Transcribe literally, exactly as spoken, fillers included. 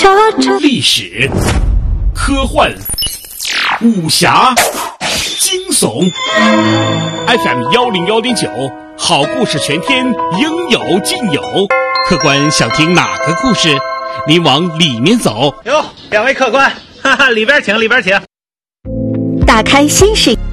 历史、科幻、武侠、惊悚 ，F M 幺零幺点九，好故事全天应有尽有。客官想听哪个故事，您往里面走。 哟，两位客官，哈哈，里边请，里边请。 打开新视野。